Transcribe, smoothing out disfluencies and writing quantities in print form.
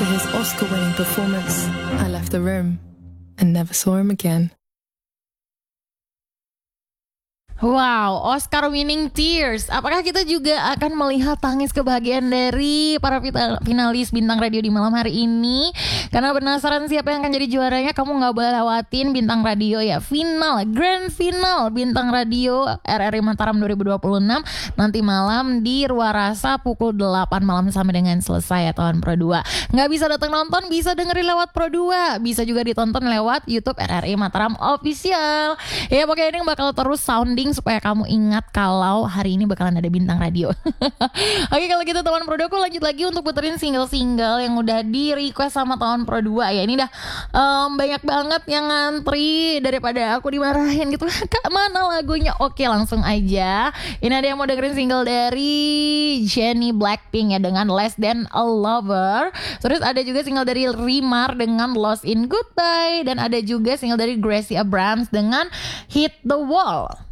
After his Oscar-winning performance, I left the room and never saw him again. Wow, Oscar winning tears. Apakah kita juga akan melihat tangis kebahagiaan dari para finalis Bintang Radio di malam hari ini? Karena penasaran siapa yang akan jadi juaranya, kamu gak boleh lewatin Bintang Radio ya. Grand final Bintang Radio RRI Mataram 2026 nanti malam di Ruarasa pukul 8 malam sampai dengan selesai ya tahun Pro 2. Gak bisa datang nonton, bisa dengerin lewat Pro 2. Bisa juga ditonton lewat YouTube RRI Mataram Official. Ya pokoknya ini bakal terus sounding supaya kamu ingat kalau hari ini bakalan ada Bintang Radio. Oke, kalau gitu teman Pro 2, aku lanjut lagi untuk puterin single-single yang udah di request sama tahun Pro 2 ya. Ini dah banyak banget yang ngantri, daripada aku dimarahin gitu. Kak, mana lagunya? Oke, langsung aja. Ini ada yang mau dengerin single dari Jennie Blackpink ya dengan Less Than a Lover. Terus ada juga single dari Rimar dengan Lost in Goodbye. Dan ada juga single dari Gracie Abrams dengan Hit the Wall.